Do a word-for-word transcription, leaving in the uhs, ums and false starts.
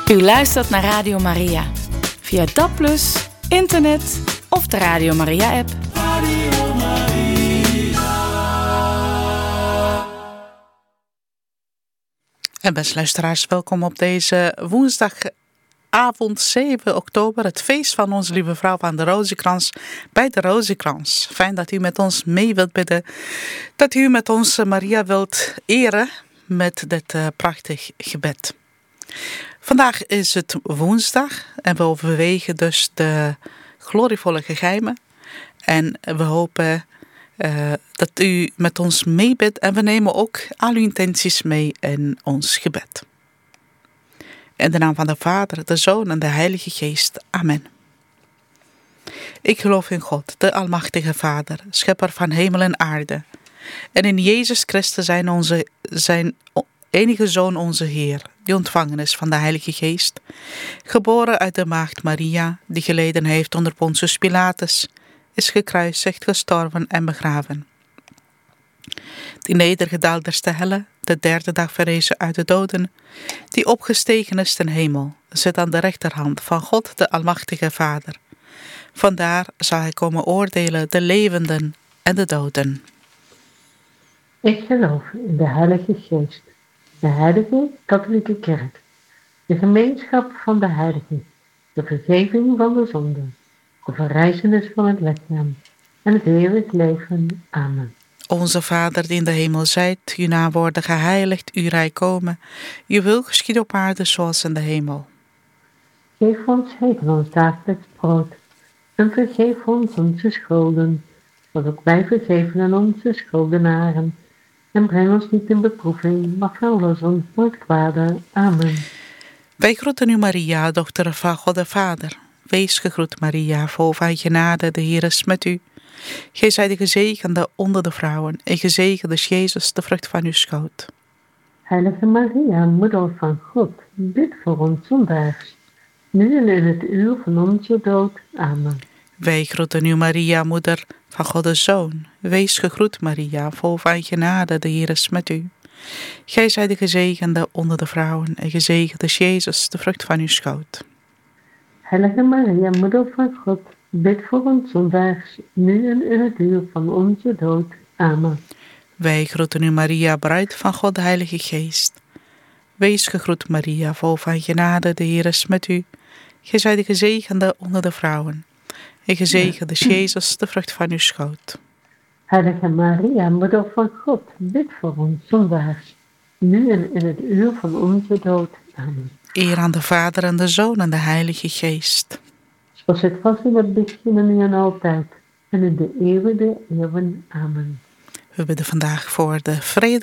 U luistert naar Radio Maria. Via D A B plus, internet of de Radio Maria-app. Radio Maria. En beste luisteraars, welkom op deze woensdagavond zeven oktober. Het feest van onze lieve vrouw van de Rozenkrans bij de Rozenkrans. Fijn dat u met ons mee wilt bidden. Dat u met ons Maria wilt eren met dit uh, prachtig gebed. Vandaag is het woensdag en we overwegen dus de glorievolle geheimen. En we hopen uh, dat u met ons meebidt en we nemen ook al uw intenties mee in ons gebed. In de naam van de Vader, de Zoon en de Heilige Geest. Amen. Ik geloof in God, de Almachtige Vader, schepper van hemel en aarde. En in Jezus Christus zijn, onze, zijn enige Zoon, onze Heer, die ontvangen is van de Heilige Geest, geboren uit de maagd Maria, die geleden heeft onder Pontius Pilatus, is gekruisigd, gestorven en begraven. Die nedergedaald is te helle, de derde dag verrezen uit de doden, die opgestegen is ten hemel, zit aan de rechterhand van God, de Almachtige Vader. Vandaar zal hij komen oordelen de levenden en de doden. Ik geloof in de Heilige Geest, de Heilige Katholieke Kerk, de gemeenschap van de heiligen, de vergeving van de zonden, de verrijzenis van het lichaam en het eeuwig leven. Amen. Onze Vader die in de hemel zijt, uw naam worden geheiligd, uw rijk komen, uw wil geschieden op aarde zoals in de hemel. Geef ons heden ons dagelijks brood en vergeef ons onze schulden, zoals ook wij vergeven aan onze schuldenaren. En breng ons niet in beproeving, maar verlos ons van het kwade. Amen. Wij groeten u Maria, dochter van God de Vader. Wees gegroet Maria, vol van genade, de Heer is met u. Gij zijt de gezegende onder de vrouwen, en gezegend is Jezus, de vrucht van uw schoot. Heilige Maria, moeder van God, bid voor ons zondaars, nu en in het uur van onze dood. Amen. Wij groeten u Maria, moeder van God de Zoon. Wees gegroet Maria, vol van genade, de Heer is met u. Gij zijt de gezegende onder de vrouwen, en gezegend is Jezus, de vrucht van uw schoot. Heilige Maria, moeder van God, bid voor ons zondaars, nu en in het uur van onze dood. Amen. Wij groeten u Maria, bruid van God de Heilige Geest. Wees gegroet Maria, vol van genade, de Heer is met u. Gij zijt de gezegende onder de vrouwen, en gezegend is Jezus, de vrucht van uw schoot. Heilige Maria, moeder van God, bid voor ons zondaars, nu en in het uur van onze dood. Amen. Eer aan de Vader en de Zoon en de Heilige Geest. Zoals het was in het begin en nu en altijd, en in de eeuwige eeuwen. Amen. We bidden vandaag voor de vrede